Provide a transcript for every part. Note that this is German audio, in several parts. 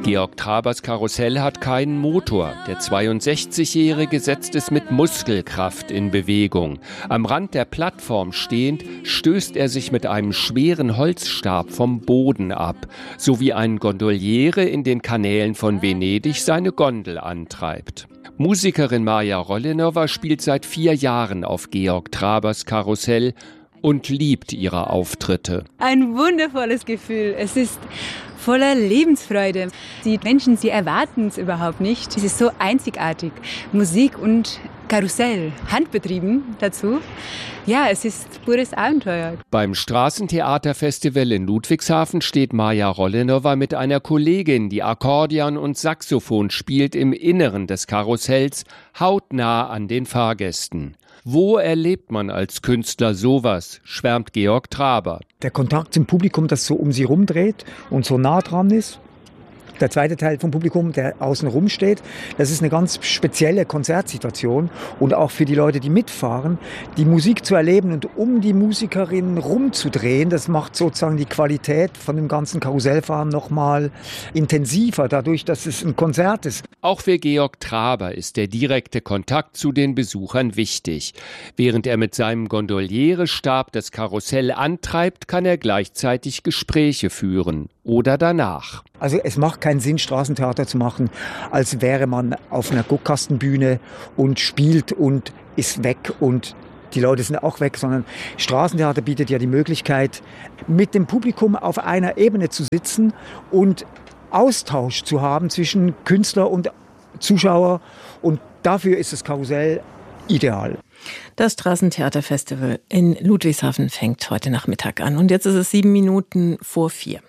Georg Trabers Karussell hat keinen Motor. Der 62-Jährige setzt es mit Muskelkraft in Bewegung. Am Rand der Plattform stehend stößt er sich mit einem schweren Holzstab vom Boden ab, so wie ein Gondoliere in den Kanälen von Venedig seine Gondel antreibt. Musikerin Maja Rollinova spielt seit 4 Jahren auf Georg Trabers Karussell und liebt ihre Auftritte. Ein wundervolles Gefühl. Es ist voller Lebensfreude. Die Menschen, sie erwarten es überhaupt nicht. Es ist so einzigartig. Musik und Karussell, handbetrieben dazu. Ja, es ist pures Abenteuer. Beim Straßentheaterfestival in Ludwigshafen steht Maja Rollinova mit einer Kollegin, die Akkordeon und Saxophon spielt, im Inneren des Karussells, hautnah an den Fahrgästen. Wo erlebt man als Künstler sowas, schwärmt Georg Traber. Der Kontakt zum Publikum, das so um sie rumdreht und so nah dran ist. Der zweite Teil vom Publikum, der außen rum steht, das ist eine ganz spezielle Konzertsituation. Und auch für die Leute, die mitfahren, die Musik zu erleben und um die Musikerinnen rumzudrehen, das macht sozusagen die Qualität von dem ganzen Karussellfahren nochmal intensiver, dadurch, dass es ein Konzert ist. Auch für Georg Traber ist der direkte Kontakt zu den Besuchern wichtig. Während er mit seinem Gondolierestab das Karussell antreibt, kann er gleichzeitig Gespräche führen. Oder danach. Also es macht keinen Sinn, Straßentheater zu machen, als wäre man auf einer Guckkastenbühne und spielt und ist weg und die Leute sind auch weg, sondern Straßentheater bietet ja die Möglichkeit, mit dem Publikum auf einer Ebene zu sitzen und Austausch zu haben zwischen Künstler und Zuschauer, und dafür ist das Karussell ideal. Das Straßentheaterfestival in Ludwigshafen fängt heute Nachmittag an und jetzt ist es 7 Minuten vor 4.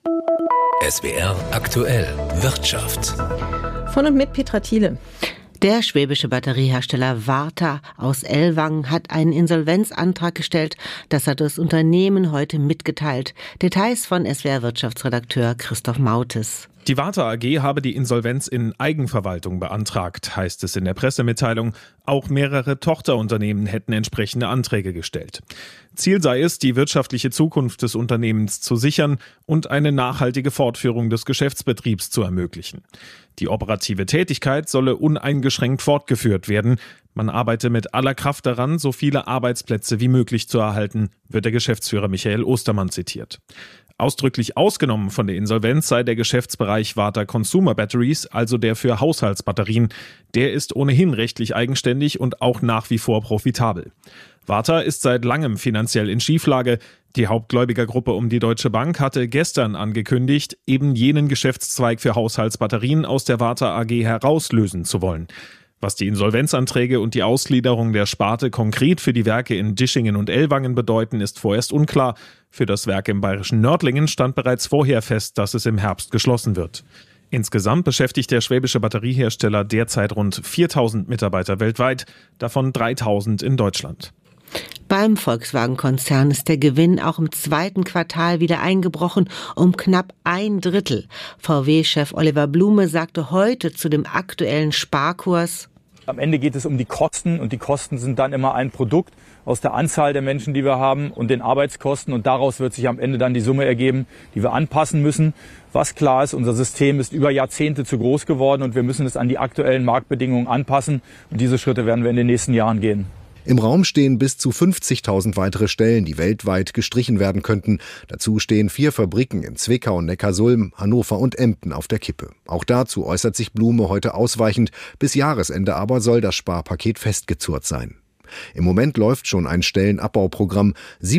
SWR aktuell Wirtschaft. Von und mit Petra Thiele. Der schwäbische Batteriehersteller Varta aus Ellwangen hat einen Insolvenzantrag gestellt. Das hat das Unternehmen heute mitgeteilt. Details von SWR-Wirtschaftsredakteur Christoph Mautes. Die Varta AG habe die Insolvenz in Eigenverwaltung beantragt, heißt es in der Pressemitteilung. Auch mehrere Tochterunternehmen hätten entsprechende Anträge gestellt. Ziel sei es, die wirtschaftliche Zukunft des Unternehmens zu sichern und eine nachhaltige Fortführung des Geschäftsbetriebs zu ermöglichen. Die operative Tätigkeit solle uneingeschränkt fortgeführt werden. Man arbeite mit aller Kraft daran, so viele Arbeitsplätze wie möglich zu erhalten, wird der Geschäftsführer Michael Ostermann zitiert. Ausdrücklich ausgenommen von der Insolvenz sei der Geschäftsbereich Varta Consumer Batteries, also der für Haushaltsbatterien. Der ist ohnehin rechtlich eigenständig und auch nach wie vor profitabel. Varta ist seit langem finanziell in Schieflage. Die Hauptgläubigergruppe um die Deutsche Bank hatte gestern angekündigt, eben jenen Geschäftszweig für Haushaltsbatterien aus der Varta AG herauslösen zu wollen. Was die Insolvenzanträge und die Ausgliederung der Sparte konkret für die Werke in Dischingen und Ellwangen bedeuten, ist vorerst unklar. Für das Werk im bayerischen Nördlingen stand bereits vorher fest, dass es im Herbst geschlossen wird. Insgesamt beschäftigt der schwäbische Batteriehersteller derzeit rund 4.000 Mitarbeiter weltweit, davon 3.000 in Deutschland. Beim Volkswagen-Konzern ist der Gewinn auch im zweiten Quartal wieder eingebrochen um knapp 1/3. VW-Chef Oliver Blume sagte heute zu dem aktuellen Sparkurs: Am Ende geht es um die Kosten, und die Kosten sind dann immer ein Produkt aus der Anzahl der Menschen, die wir haben, und den Arbeitskosten, und daraus wird sich am Ende dann die Summe ergeben, die wir anpassen müssen. Was klar ist, unser System ist über Jahrzehnte zu groß geworden und wir müssen es an die aktuellen Marktbedingungen anpassen, und diese Schritte werden wir in den nächsten Jahren gehen. Im Raum stehen bis zu 50.000 weitere Stellen, die weltweit gestrichen werden könnten. Dazu stehen 4 Fabriken in Zwickau, Neckarsulm, Hannover und Emden auf der Kippe. Auch dazu äußert sich Blume heute ausweichend. Bis Jahresende aber soll das Sparpaket festgezurrt sein. Im Moment läuft schon ein Stellenabbauprogramm.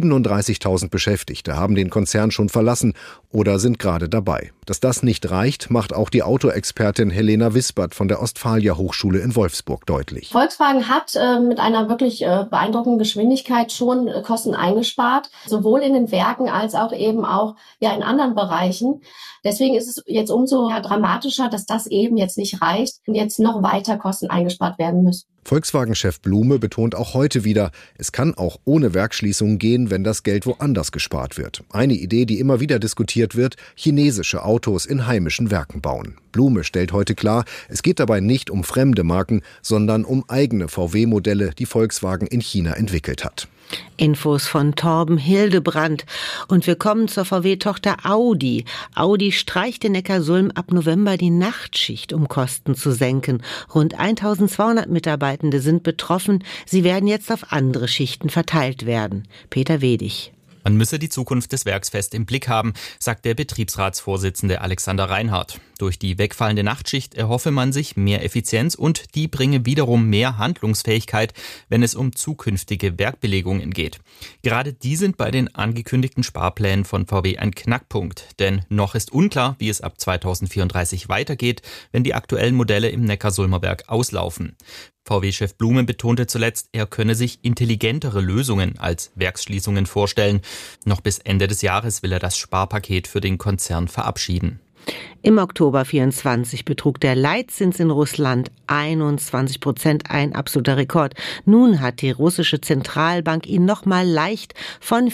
37.000 Beschäftigte haben den Konzern schon verlassen oder sind gerade dabei. Dass das nicht reicht, macht auch die Autoexpertin Helena Wispert von der Ostfalia Hochschule in Wolfsburg deutlich. Volkswagen hat mit einer wirklich beeindruckenden Geschwindigkeit schon Kosten eingespart, sowohl in den Werken als auch eben auch in anderen Bereichen. Deswegen ist es jetzt umso dramatischer, dass das eben jetzt nicht reicht und jetzt noch weiter Kosten eingespart werden müssen. Volkswagen-Chef Blume betont auch heute wieder, es kann auch ohne Werksschließung gehen, wenn das Geld woanders gespart wird. Eine Idee, die immer wieder diskutiert wird: chinesische Autos in heimischen Werken bauen. Blume stellt heute klar, es geht dabei nicht um fremde Marken, sondern um eigene VW-Modelle, die Volkswagen in China entwickelt hat. Infos von Torben Hildebrand. Und wir kommen zur VW-Tochter Audi. Audi streicht in Neckarsulm ab November die Nachtschicht, um Kosten zu senken. Rund 1200 Mitarbeitende sind betroffen. Sie werden jetzt auf andere Schichten verteilt werden. Peter Wedig. Man müsse die Zukunft des Werks fest im Blick haben, sagt der Betriebsratsvorsitzende Alexander Reinhardt. Durch die wegfallende Nachtschicht erhoffe man sich mehr Effizienz und die bringe wiederum mehr Handlungsfähigkeit, wenn es um zukünftige Werkbelegungen geht. Gerade die sind bei den angekündigten Sparplänen von VW ein Knackpunkt, denn noch ist unklar, wie es ab 2034 weitergeht, wenn die aktuellen Modelle im Neckarsulmer Werk auslaufen. VW-Chef Blume betonte zuletzt, er könne sich intelligentere Lösungen als Werksschließungen vorstellen. Noch bis Ende des Jahres will er das Sparpaket für den Konzern verabschieden. Im Oktober 24 betrug der Leitzins in Russland 21%, ein absoluter Rekord. Nun hat die russische Zentralbank ihn nochmal leicht von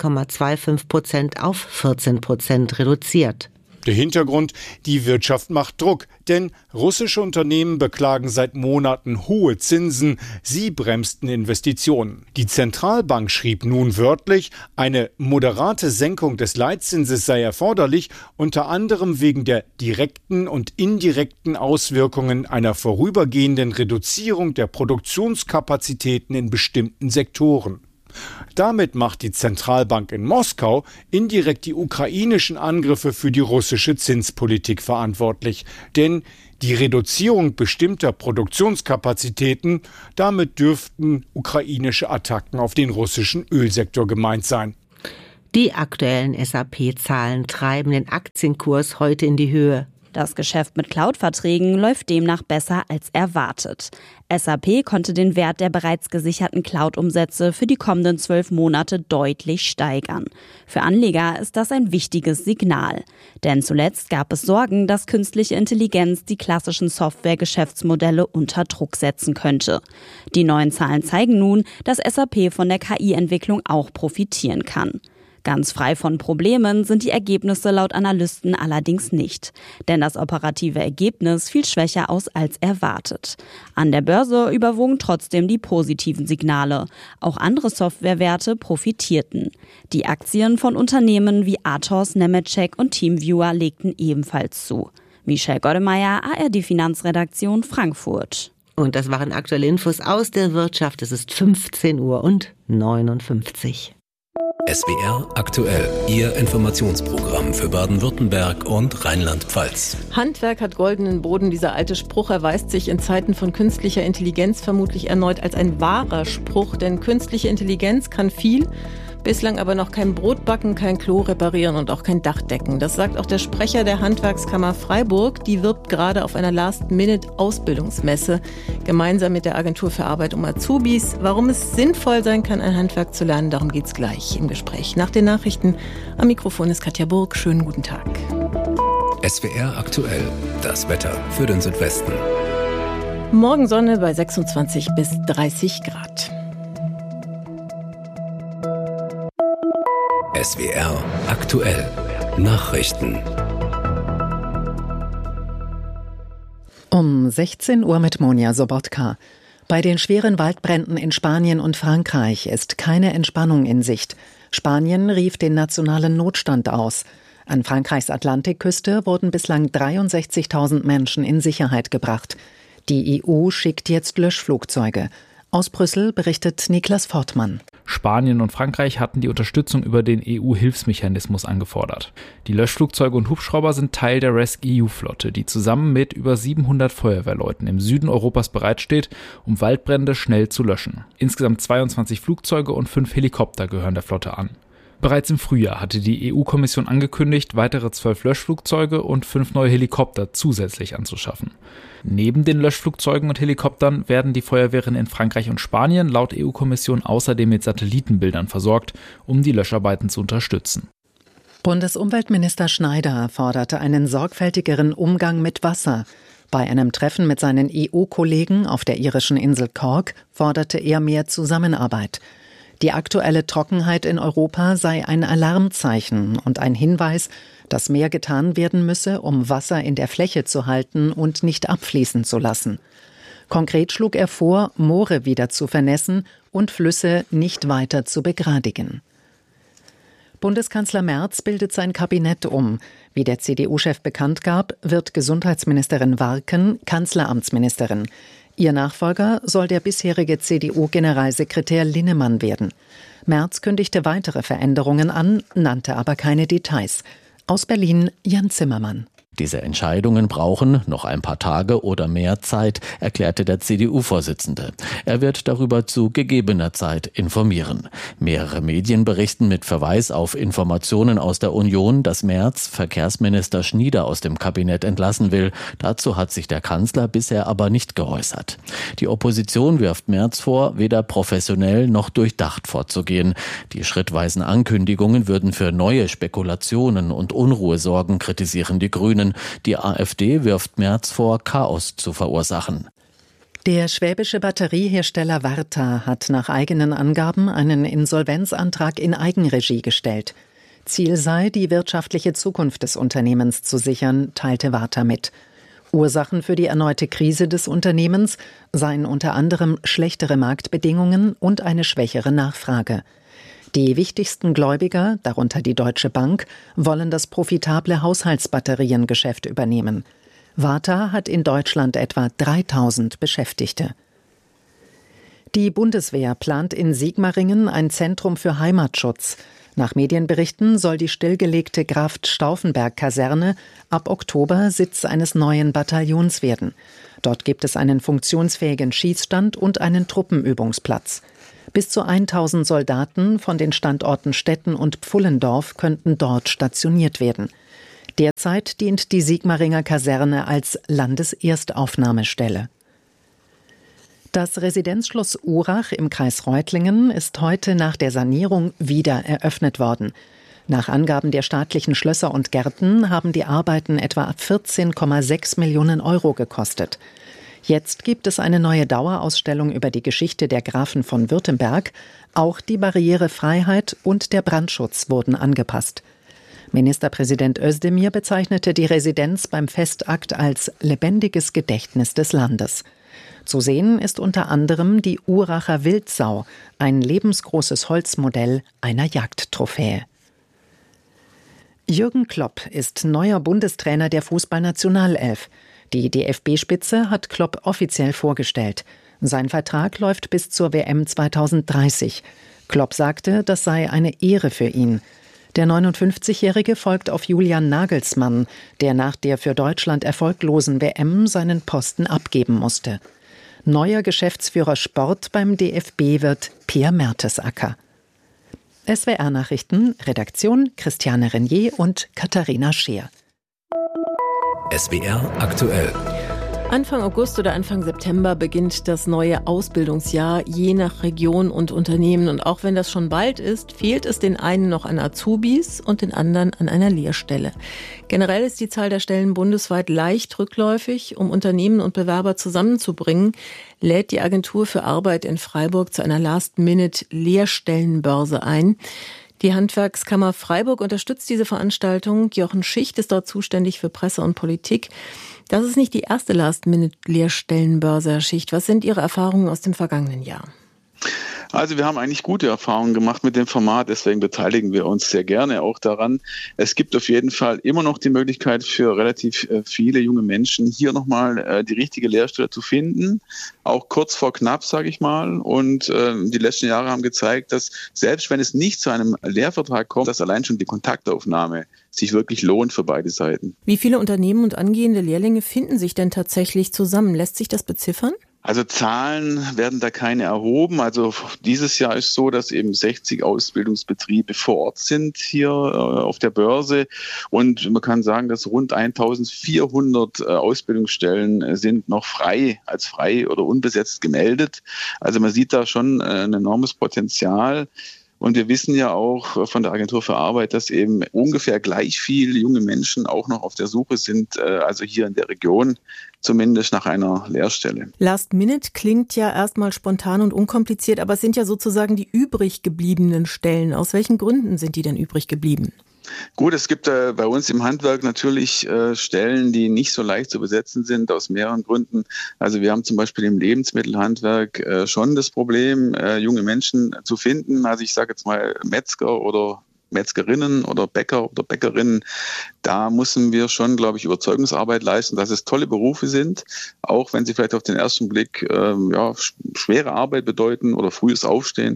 14,25% auf 14% reduziert. Der Hintergrund: Die Wirtschaft macht Druck, denn russische Unternehmen beklagen seit Monaten hohe Zinsen. Sie bremsten Investitionen. Die Zentralbank schrieb nun wörtlich, eine moderate Senkung des Leitzinses sei erforderlich, unter anderem wegen der direkten und indirekten Auswirkungen einer vorübergehenden Reduzierung der Produktionskapazitäten in bestimmten Sektoren. Damit macht die Zentralbank in Moskau indirekt die ukrainischen Angriffe für die russische Zinspolitik verantwortlich. Denn die Reduzierung bestimmter Produktionskapazitäten, damit dürften ukrainische Attacken auf den russischen Ölsektor gemeint sein. Die aktuellen SAP-Zahlen treiben den Aktienkurs heute in die Höhe. Das Geschäft mit Cloud-Verträgen läuft demnach besser als erwartet. SAP konnte den Wert der bereits gesicherten Cloud-Umsätze für die kommenden 12 Monate deutlich steigern. Für Anleger ist das ein wichtiges Signal. Denn zuletzt gab es Sorgen, dass künstliche Intelligenz die klassischen Software-Geschäftsmodelle unter Druck setzen könnte. Die neuen Zahlen zeigen nun, dass SAP von der KI-Entwicklung auch profitieren kann. Ganz frei von Problemen sind die Ergebnisse laut Analysten allerdings nicht. Denn das operative Ergebnis fiel schwächer aus als erwartet. An der Börse überwogen trotzdem die positiven Signale. Auch andere Softwarewerte profitierten. Die Aktien von Unternehmen wie Athos, Nemetschek und Teamviewer legten ebenfalls zu. Michelle Goddemeyer, ARD Finanzredaktion Frankfurt. Und das waren aktuelle Infos aus der Wirtschaft. Es ist 15:59 Uhr. SWR aktuell, Ihr Informationsprogramm für Baden-Württemberg und Rheinland-Pfalz. Handwerk hat goldenen Boden. Dieser alte Spruch erweist sich in Zeiten von künstlicher Intelligenz vermutlich erneut als ein wahrer Spruch, denn künstliche Intelligenz kann viel, bislang aber noch kein Brot backen, kein Klo reparieren und auch kein Dach decken. Das sagt auch der Sprecher der Handwerkskammer Freiburg. Die wirbt gerade auf einer Last-Minute-Ausbildungsmesse gemeinsam mit der Agentur für Arbeit um Azubis. Warum es sinnvoll sein kann, ein Handwerk zu lernen, darum geht's gleich im Gespräch. Nach den Nachrichten am Mikrofon ist Katja Burg. Schönen guten Tag. SWR aktuell, das Wetter für den Südwesten. Morgen Sonne bei 26 bis 30 Grad. SWR aktuell, Nachrichten. Um 16 Uhr mit Monja Sobotka. Bei den schweren Waldbränden in Spanien und Frankreich ist keine Entspannung in Sicht. Spanien rief den nationalen Notstand aus. An Frankreichs Atlantikküste wurden bislang 63.000 Menschen in Sicherheit gebracht. Die EU schickt jetzt Löschflugzeuge. Aus Brüssel berichtet Niklas Fortmann. Spanien und Frankreich hatten die Unterstützung über den EU-Hilfsmechanismus angefordert. Die Löschflugzeuge und Hubschrauber sind Teil der RescEU-Flotte, die zusammen mit über 700 Feuerwehrleuten im Süden Europas bereitsteht, um Waldbrände schnell zu löschen. Insgesamt 22 Flugzeuge und 5 Helikopter gehören der Flotte an. Bereits im Frühjahr hatte die EU-Kommission angekündigt, weitere 12 Löschflugzeuge und 5 neue Helikopter zusätzlich anzuschaffen. Neben den Löschflugzeugen und Helikoptern werden die Feuerwehren in Frankreich und Spanien laut EU-Kommission außerdem mit Satellitenbildern versorgt, um die Löscharbeiten zu unterstützen. Bundesumweltminister Schneider forderte einen sorgfältigeren Umgang mit Wasser. Bei einem Treffen mit seinen EU-Kollegen auf der irischen Insel Cork forderte er mehr Zusammenarbeit. Die aktuelle Trockenheit in Europa sei ein Alarmzeichen und ein Hinweis, dass mehr getan werden müsse, um Wasser in der Fläche zu halten und nicht abfließen zu lassen. Konkret schlug er vor, Moore wieder zu vernässen und Flüsse nicht weiter zu begradigen. Bundeskanzler Merz bildet sein Kabinett um. Wie der CDU-Chef bekannt gab, wird Gesundheitsministerin Warken Kanzleramtsministerin. Ihr Nachfolger soll der bisherige CDU-Generalsekretär Linnemann werden. Merz kündigte weitere Veränderungen an, nannte aber keine Details. Aus Berlin Jan Zimmermann. Diese Entscheidungen brauchen noch ein paar Tage oder mehr Zeit, erklärte der CDU-Vorsitzende. Er wird darüber zu gegebener Zeit informieren. Mehrere Medien berichten mit Verweis auf Informationen aus der Union, dass Merz Verkehrsminister Schnieder aus dem Kabinett entlassen will. Dazu hat sich der Kanzler bisher aber nicht geäußert. Die Opposition wirft Merz vor, weder professionell noch durchdacht vorzugehen. Die schrittweisen Ankündigungen würden für neue Spekulationen und Unruhe sorgen, kritisieren die Grünen. Die AfD wirft Merz vor, Chaos zu verursachen. Der schwäbische Batteriehersteller Varta hat nach eigenen Angaben einen Insolvenzantrag in Eigenregie gestellt. Ziel sei, die wirtschaftliche Zukunft des Unternehmens zu sichern, teilte Varta mit. Ursachen für die erneute Krise des Unternehmens seien unter anderem schlechtere Marktbedingungen und eine schwächere Nachfrage. Die wichtigsten Gläubiger, darunter die Deutsche Bank, wollen das profitable Haushaltsbatteriengeschäft übernehmen. Varta hat in Deutschland etwa 3000 Beschäftigte. Die Bundeswehr plant in Sigmaringen ein Zentrum für Heimatschutz. Nach Medienberichten soll die stillgelegte Graf-Stauffenberg-Kaserne ab Oktober Sitz eines neuen Bataillons werden. Dort gibt es einen funktionsfähigen Schießstand und einen Truppenübungsplatz. Bis zu 1000 Soldaten von den Standorten Stetten und Pfullendorf könnten dort stationiert werden. Derzeit dient die Sigmaringer Kaserne als Landeserstaufnahmestelle. Das Residenzschloss Urach im Kreis Reutlingen ist heute nach der Sanierung wieder eröffnet worden. Nach Angaben der staatlichen Schlösser und Gärten haben die Arbeiten etwa 14,6 Millionen Euro gekostet. Jetzt gibt es eine neue Dauerausstellung über die Geschichte der Grafen von Württemberg. Auch die Barrierefreiheit und der Brandschutz wurden angepasst. Ministerpräsident Özdemir bezeichnete die Residenz beim Festakt als lebendiges Gedächtnis des Landes. Zu sehen ist unter anderem die Uracher Wildsau, ein lebensgroßes Holzmodell einer Jagdtrophäe. Jürgen Klopp ist neuer Bundestrainer der Fußballnationalelf. Die DFB-Spitze hat Klopp offiziell vorgestellt. Sein Vertrag läuft bis zur WM 2030. Klopp sagte, das sei eine Ehre für ihn. Der 59-Jährige folgt auf Julian Nagelsmann, der nach der für Deutschland erfolglosen WM seinen Posten abgeben musste. Neuer Geschäftsführer Sport beim DFB wird Peer Mertesacker. SWR-Nachrichten, Redaktion Christiane Renier und Katharina Scheer. SWR aktuell. Anfang August oder Anfang September beginnt das neue Ausbildungsjahr, je nach Region und Unternehmen. Und auch wenn das schon bald ist, fehlt es den einen noch an Azubis und den anderen an einer Lehrstelle. Generell ist die Zahl der Stellen bundesweit leicht rückläufig. Um Unternehmen und Bewerber zusammenzubringen, lädt die Agentur für Arbeit in Freiburg zu einer Last-Minute-Lehrstellenbörse ein. Die Handwerkskammer Freiburg unterstützt diese Veranstaltung. Jochen Schicht ist dort zuständig für Presse und Politik. Das ist nicht die erste Last-Minute-Lehrstellenbörse, Herr Schicht. Was sind Ihre Erfahrungen aus dem vergangenen Jahr? Also wir haben eigentlich gute Erfahrungen gemacht mit dem Format, deswegen beteiligen wir uns sehr gerne auch daran. Es gibt auf jeden Fall immer noch die Möglichkeit für relativ viele junge Menschen, hier nochmal die richtige Lehrstelle zu finden, auch kurz vor knapp, sage ich mal. Und die letzten Jahre haben gezeigt, dass selbst wenn es nicht zu einem Lehrvertrag kommt, dass allein schon die Kontaktaufnahme sich wirklich lohnt für beide Seiten. Wie viele Unternehmen und angehende Lehrlinge finden sich denn tatsächlich zusammen? Lässt sich das beziffern? Also Zahlen werden da keine erhoben. Also dieses Jahr ist so, dass eben 60 Ausbildungsbetriebe vor Ort sind hier auf der Börse. Und man kann sagen, dass rund 1400 Ausbildungsstellen sind noch als frei oder unbesetzt gemeldet. Also man sieht da schon ein enormes Potenzial. Und wir wissen ja auch von der Agentur für Arbeit, dass eben ungefähr gleich viele junge Menschen auch noch auf der Suche sind, also hier in der Region, zumindest nach einer Lehrstelle. Last Minute klingt ja erstmal spontan und unkompliziert, aber es sind ja sozusagen die übrig gebliebenen Stellen. Aus welchen Gründen sind die denn übrig geblieben? Gut, es gibt bei uns im Handwerk natürlich Stellen, die nicht so leicht zu besetzen sind, aus mehreren Gründen. Also wir haben zum Beispiel im Lebensmittelhandwerk schon das Problem, junge Menschen zu finden. Also ich sage jetzt mal Metzger oder Metzgerinnen oder Bäcker oder Bäckerinnen, da müssen wir schon, glaube ich, Überzeugungsarbeit leisten, dass es tolle Berufe sind, auch wenn sie vielleicht auf den ersten Blick schwere Arbeit bedeuten oder frühes Aufstehen.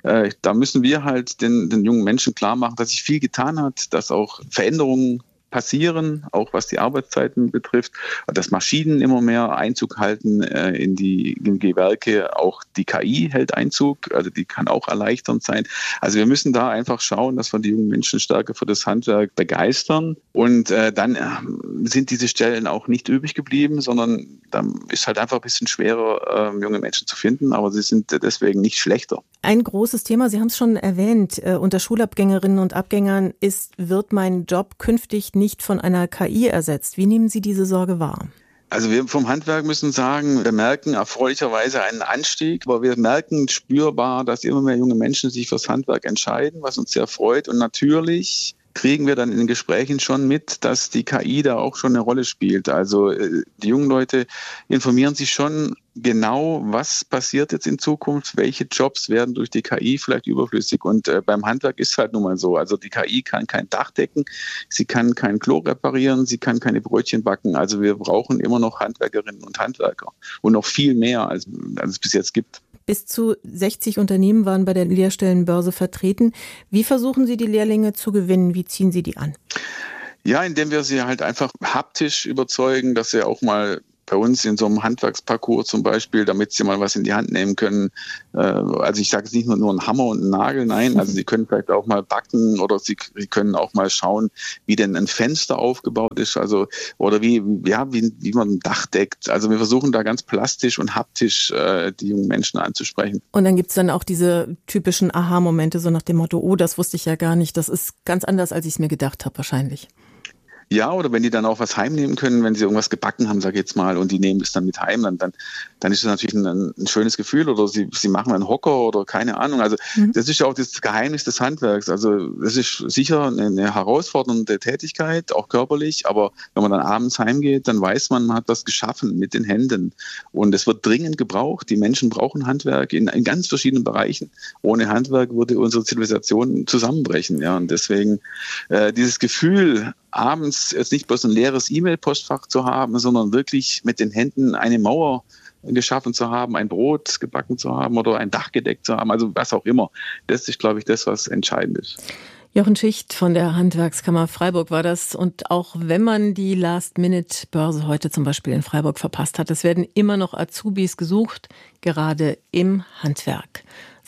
Da müssen wir halt den jungen Menschen klar machen, dass sich viel getan hat, dass auch Veränderungen passieren, auch was die Arbeitszeiten betrifft, dass Maschinen immer mehr Einzug halten in die Gewerke, auch die KI hält Einzug, also die kann auch erleichternd sein. Also wir müssen da einfach schauen, dass wir die jungen Menschen stärker für das Handwerk begeistern und dann sind diese Stellen auch nicht übrig geblieben, sondern dann ist halt einfach ein bisschen schwerer, junge Menschen zu finden, aber sie sind deswegen nicht schlechter. Ein großes Thema, Sie haben es schon erwähnt, unter Schulabgängerinnen und Abgängern wird mein Job künftig nicht von einer KI ersetzt. Wie nehmen Sie diese Sorge wahr? Also wir vom Handwerk müssen sagen, wir merken erfreulicherweise einen Anstieg, aber wir merken spürbar, dass immer mehr junge Menschen sich fürs Handwerk entscheiden, was uns sehr freut. Und natürlich kriegen wir dann in den Gesprächen schon mit, dass die KI da auch schon eine Rolle spielt. Also die jungen Leute informieren sich schon genau, was passiert jetzt in Zukunft, welche Jobs werden durch die KI vielleicht überflüssig. Und beim Handwerk ist es halt nun mal so. Also die KI kann kein Dach decken, sie kann kein Klo reparieren, sie kann keine Brötchen backen. Also wir brauchen immer noch Handwerkerinnen und Handwerker und noch viel mehr, als es bis jetzt gibt. Bis zu 60 Unternehmen waren bei der Lehrstellenbörse vertreten. Wie versuchen Sie, die Lehrlinge zu gewinnen? Wie ziehen Sie die an? Ja, indem wir sie halt einfach haptisch überzeugen, dass sie auch mal bei uns in so einem Handwerksparcours zum Beispiel, damit sie mal was in die Hand nehmen können. Also ich sage es nicht nur einen Hammer und einen Nagel, nein, also sie können vielleicht auch mal backen oder sie können auch mal schauen, wie denn ein Fenster aufgebaut ist, also oder wie man ein Dach deckt. Also wir versuchen da ganz plastisch und haptisch die jungen Menschen anzusprechen. Und dann gibt es dann auch diese typischen Aha-Momente, so nach dem Motto, oh, das wusste ich ja gar nicht, das ist ganz anders, als ich es mir gedacht habe wahrscheinlich. Ja, oder wenn die dann auch was heimnehmen können, wenn sie irgendwas gebacken haben, sag ich jetzt mal, und die nehmen es dann mit heim, dann ist das natürlich ein schönes Gefühl. Oder sie machen einen Hocker oder keine Ahnung. Also das ist ja auch das Geheimnis des Handwerks. Also das ist sicher eine herausfordernde Tätigkeit, auch körperlich. Aber wenn man dann abends heimgeht, dann weiß man hat was geschaffen mit den Händen. Und es wird dringend gebraucht. Die Menschen brauchen Handwerk in ganz verschiedenen Bereichen. Ohne Handwerk würde unsere Zivilisation zusammenbrechen. Ja, und deswegen dieses Gefühl, abends jetzt nicht bloß ein leeres E-Mail-Postfach zu haben, sondern wirklich mit den Händen eine Mauer geschaffen zu haben, ein Brot gebacken zu haben oder ein Dach gedeckt zu haben, also was auch immer. Das ist, glaube ich, das, was entscheidend ist. Jochen Schicht von der Handwerkskammer Freiburg war das. Und auch wenn man die Last-Minute-Börse heute zum Beispiel in Freiburg verpasst hat, es werden immer noch Azubis gesucht, gerade im Handwerk.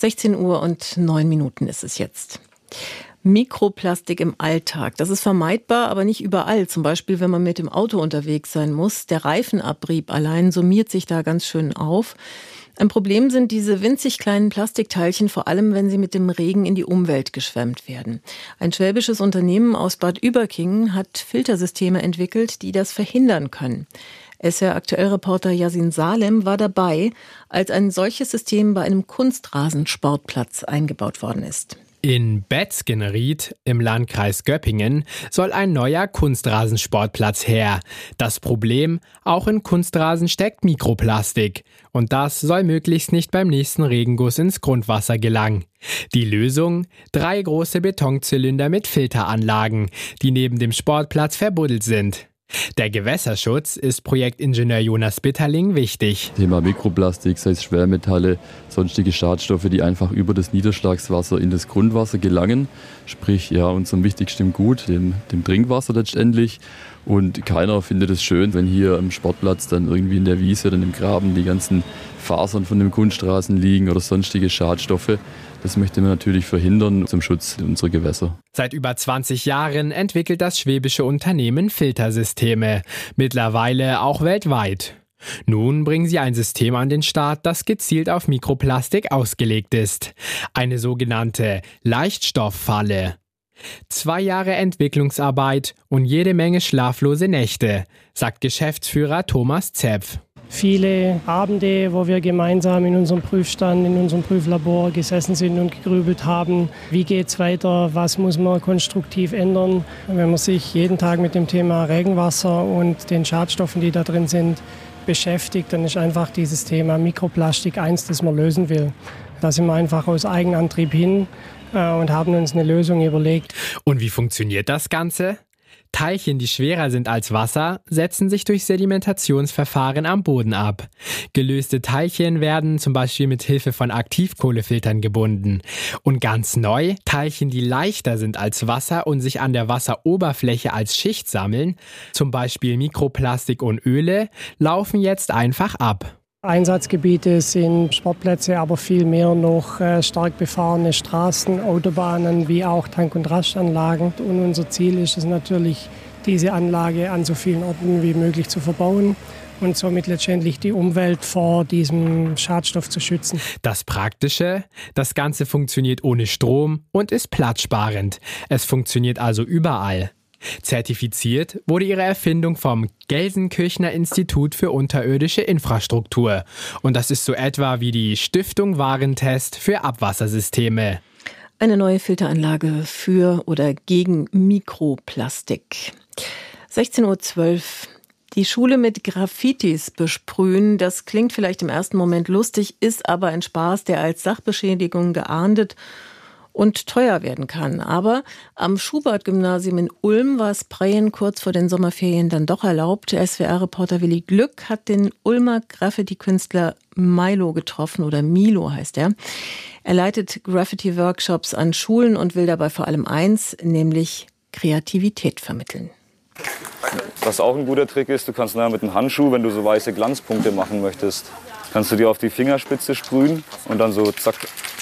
16:09 ist es jetzt. Mikroplastik im Alltag, das ist vermeidbar, aber nicht überall. Zum Beispiel, wenn man mit dem Auto unterwegs sein muss. Der Reifenabrieb allein summiert sich da ganz schön auf. Ein Problem sind diese winzig kleinen Plastikteilchen, vor allem wenn sie mit dem Regen in die Umwelt geschwemmt werden. Ein schwäbisches Unternehmen aus Bad Überkingen hat Filtersysteme entwickelt, die das verhindern können. SWR-Aktuell-Reporter Yasin Salem war dabei, als ein solches System bei einem Kunstrasensportplatz eingebaut worden ist. In Betzgenried im Landkreis Göppingen soll ein neuer Kunstrasensportplatz her. Das Problem, auch in Kunstrasen steckt Mikroplastik. Und das soll möglichst nicht beim nächsten Regenguss ins Grundwasser gelangen. Die Lösung? 3 große Betonzylinder mit Filteranlagen, die neben dem Sportplatz verbuddelt sind. Der Gewässerschutz ist Projektingenieur Jonas Bitterling wichtig. Thema Mikroplastik, sei es Schwermetalle, sonstige Schadstoffe, die einfach über das Niederschlagswasser in das Grundwasser gelangen. Sprich, ja, unserem wichtigsten Gut, dem Trinkwasser letztendlich. Und keiner findet es schön, wenn hier am Sportplatz dann irgendwie in der Wiese oder im Graben die ganzen Fasern von den Kunststraßen liegen oder sonstige Schadstoffe. Das möchte man natürlich verhindern zum Schutz unserer Gewässer. Seit über 20 Jahren entwickelt das schwäbische Unternehmen Filtersysteme, mittlerweile auch weltweit. Nun bringen sie ein System an den Start, das gezielt auf Mikroplastik ausgelegt ist. Eine sogenannte Leichtstofffalle. 2 Jahre Entwicklungsarbeit und jede Menge schlaflose Nächte, sagt Geschäftsführer Thomas Zepf. viele Abende, wo wir gemeinsam in unserem Prüfstand, in unserem Prüflabor gesessen sind und gegrübelt haben, wie geht's weiter, was muss man konstruktiv ändern. Wenn man sich jeden Tag mit dem Thema Regenwasser und den Schadstoffen, die da drin sind, beschäftigt, dann ist einfach dieses Thema Mikroplastik eins, das man lösen will. Da sind wir einfach aus Eigenantrieb hin und haben uns eine Lösung überlegt. Und wie funktioniert das Ganze? Teilchen, die schwerer sind als Wasser, setzen sich durch Sedimentationsverfahren am Boden ab. Gelöste Teilchen werden zum Beispiel mit Hilfe von Aktivkohlefiltern gebunden. Und ganz neu, Teilchen, die leichter sind als Wasser und sich an der Wasseroberfläche als Schicht sammeln, zum Beispiel Mikroplastik und Öle, laufen jetzt einfach ab. Einsatzgebiete sind Sportplätze, aber viel mehr noch stark befahrene Straßen, Autobahnen wie auch Tank- und Rastanlagen. Und unser Ziel ist es natürlich, diese Anlage an so vielen Orten wie möglich zu verbauen und somit letztendlich die Umwelt vor diesem Schadstoff zu schützen. Das Praktische, das Ganze funktioniert ohne Strom und ist platzsparend. Es funktioniert also überall. Zertifiziert wurde ihre Erfindung vom Gelsenkirchener Institut für unterirdische Infrastruktur. Und das ist so etwa wie die Stiftung Warentest für Abwassersysteme. Eine neue Filteranlage für oder gegen Mikroplastik. 16:12 Uhr. Die Schule mit Graffitis besprühen, das klingt vielleicht im ersten Moment lustig, ist aber ein Spaß, der als Sachbeschädigung geahndet und teuer werden kann. Aber am Schubert-Gymnasium in Ulm war Sprayen kurz vor den Sommerferien dann doch erlaubt. SWR-Reporter Willi Glück hat den Ulmer Graffiti-Künstler Milo getroffen, oder Milo heißt er. Er leitet Graffiti-Workshops an Schulen und will dabei vor allem eins, nämlich Kreativität vermitteln. Was auch ein guter Trick ist, du kannst nachher mit einem Handschuh, wenn du so weiße Glanzpunkte machen möchtest, kannst du dir auf die Fingerspitze sprühen und dann so zack,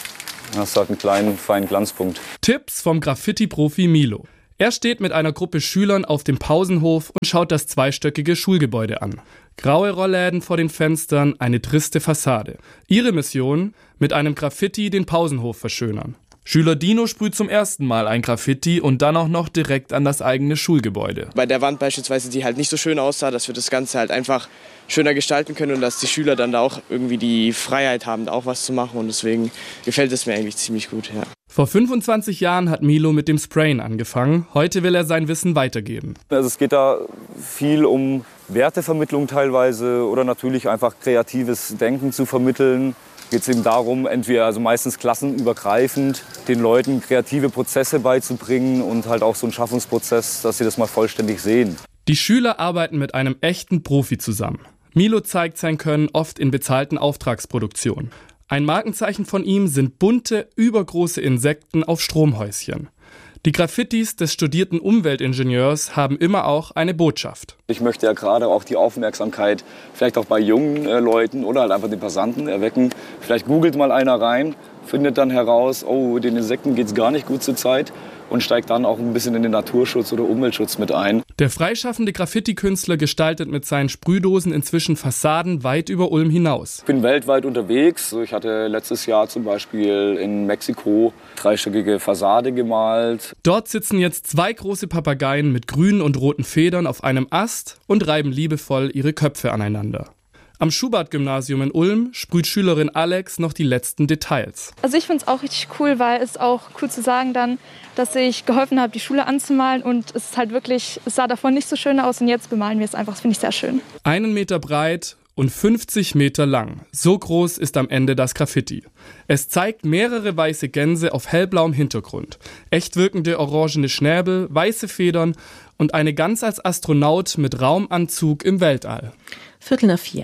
hast du halt einen kleinen, feinen Glanzpunkt. Tipps vom Graffiti-Profi Milo. Er steht mit einer Gruppe Schülern auf dem Pausenhof und schaut das zweistöckige Schulgebäude an. Graue Rollläden vor den Fenstern, eine triste Fassade. Ihre Mission? Mit einem Graffiti den Pausenhof verschönern. Schüler Dino sprüht zum ersten Mal ein Graffiti und dann auch noch direkt an das eigene Schulgebäude. Bei der Wand beispielsweise, die halt nicht so schön aussah, dass wir das Ganze halt einfach schöner gestalten können und dass die Schüler dann da auch irgendwie die Freiheit haben, da auch was zu machen, und deswegen gefällt es mir eigentlich ziemlich gut. Ja. Vor 25 Jahren hat Milo mit dem Sprayen angefangen. Heute will er sein Wissen weitergeben. Also es geht da viel um Wertevermittlung teilweise oder natürlich einfach kreatives Denken zu vermitteln. Geht es eben darum, entweder also meistens klassenübergreifend den Leuten kreative Prozesse beizubringen und halt auch so einen Schaffungsprozess, dass sie das mal vollständig sehen. Die Schüler arbeiten mit einem echten Profi zusammen. Milo zeigt sein Können oft in bezahlten Auftragsproduktionen. Ein Markenzeichen von ihm sind bunte, übergroße Insekten auf Stromhäuschen. Die Graffitis des studierten Umweltingenieurs haben immer auch eine Botschaft. Ich möchte ja gerade auch die Aufmerksamkeit vielleicht auch bei jungen Leuten oder halt einfach den Passanten erwecken. Vielleicht googelt mal einer rein, findet dann heraus, oh, den Insekten geht's gar nicht gut zur Zeit und steigt dann auch ein bisschen in den Naturschutz oder Umweltschutz mit ein. Der freischaffende Graffiti-Künstler gestaltet mit seinen Sprühdosen inzwischen Fassaden weit über Ulm hinaus. Ich bin weltweit unterwegs. Ich hatte letztes Jahr zum Beispiel in Mexiko 3-stöckige Fassade gemalt. Dort sitzen jetzt 2 große Papageien mit grünen und roten Federn auf einem Ast und reiben liebevoll ihre Köpfe aneinander. Am Schubert-Gymnasium in Ulm sprüht Schülerin Alex noch die letzten Details. Also ich finde es auch richtig cool, weil es auch cool zu sagen dann, dass ich geholfen habe, die Schule anzumalen, und es ist halt wirklich, es sah davon nicht so schön aus und jetzt bemalen wir es einfach, das finde ich sehr schön. 1 Meter breit und 50 Meter lang. So groß ist am Ende das Graffiti. Es zeigt mehrere weiße Gänse auf hellblauem Hintergrund, echt wirkende orangene Schnäbel, weiße Federn und eine Gans als Astronaut mit Raumanzug im Weltall. 3:45.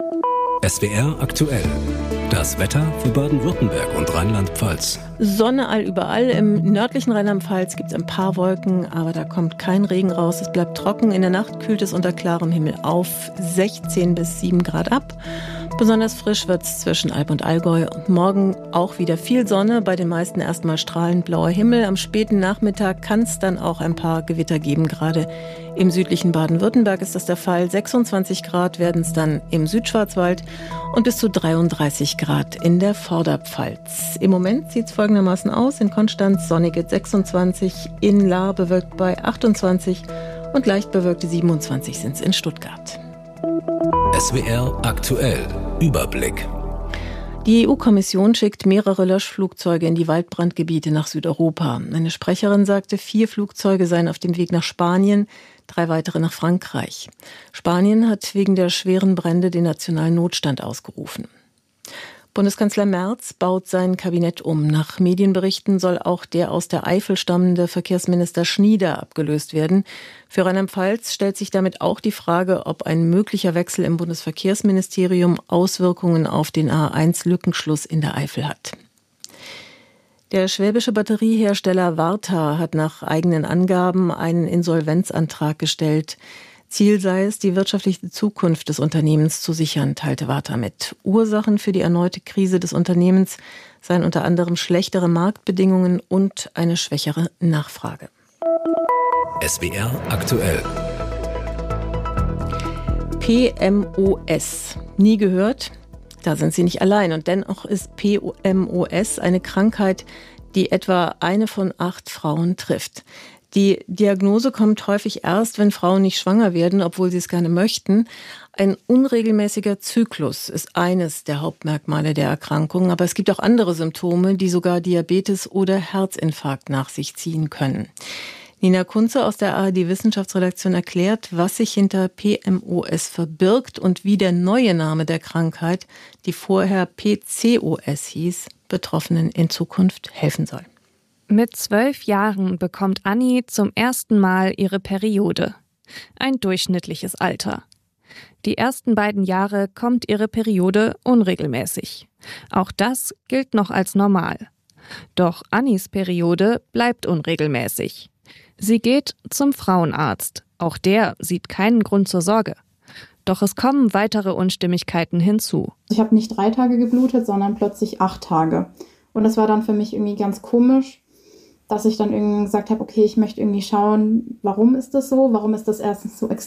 SWR aktuell. Das Wetter für Baden-Württemberg und Rheinland-Pfalz. Sonne allüberall. Im nördlichen Rheinland-Pfalz gibt es ein paar Wolken, aber da kommt kein Regen raus. Es bleibt trocken. In der Nacht kühlt es unter klarem Himmel auf 16 bis 7 Grad ab. Besonders frisch wird es zwischen Alb und Allgäu. Und morgen auch wieder viel Sonne. Bei den meisten erstmal strahlend blauer Himmel. Am späten Nachmittag kann es dann auch ein paar Gewitter geben. Gerade im südlichen Baden-Württemberg ist das der Fall. 26 Grad werden es dann im Südschwarzwald und bis zu 33 Grad in der Vorderpfalz. Im Moment sieht es folgendermaßen aus. In Konstanz sonnige 26, in Lahr bewölkt bei 28 und leicht bewölkte 27 sind es in Stuttgart. SWR aktuell. Überblick. Die EU-Kommission schickt mehrere Löschflugzeuge in die Waldbrandgebiete nach Südeuropa. Eine Sprecherin sagte, 4 Flugzeuge seien auf dem Weg nach Spanien, 3 weitere nach Frankreich. Spanien hat wegen der schweren Brände den nationalen Notstand ausgerufen. Bundeskanzler Merz baut sein Kabinett um. Nach Medienberichten soll auch der aus der Eifel stammende Verkehrsminister Schnieder abgelöst werden. Für Rheinland-Pfalz stellt sich damit auch die Frage, ob ein möglicher Wechsel im Bundesverkehrsministerium Auswirkungen auf den A1-Lückenschluss in der Eifel hat. Der schwäbische Batteriehersteller Varta hat nach eigenen Angaben einen Insolvenzantrag gestellt. Ziel sei es, die wirtschaftliche Zukunft des Unternehmens zu sichern, teilte Varta mit. Ursachen für die erneute Krise des Unternehmens seien unter anderem schlechtere Marktbedingungen und eine schwächere Nachfrage. SWR aktuell. PMOS. Nie gehört? Da sind Sie nicht allein. Und dennoch ist PMOS eine Krankheit, die etwa 1 von 8 Frauen trifft. Die Diagnose kommt häufig erst, wenn Frauen nicht schwanger werden, obwohl sie es gerne möchten. Ein unregelmäßiger Zyklus ist eines der Hauptmerkmale der Erkrankung, aber es gibt auch andere Symptome, die sogar Diabetes oder Herzinfarkt nach sich ziehen können. Nina Kunze aus der ARD-Wissenschaftsredaktion erklärt, was sich hinter PMOS verbirgt und wie der neue Name der Krankheit, die vorher PCOS hieß, Betroffenen in Zukunft helfen soll. Mit 12 Jahren bekommt Anni zum ersten Mal ihre Periode. Ein durchschnittliches Alter. Die ersten 2 Jahre kommt ihre Periode unregelmäßig. Auch das gilt noch als normal. Doch Annis Periode bleibt unregelmäßig. Sie geht zum Frauenarzt. Auch der sieht keinen Grund zur Sorge. Doch es kommen weitere Unstimmigkeiten hinzu. Ich habe nicht 3 Tage geblutet, sondern plötzlich 8 Tage. Und das war dann für mich irgendwie ganz komisch, dass ich dann irgendwie gesagt habe, okay, ich möchte irgendwie schauen, warum ist das so? Warum ist das erstens so extrem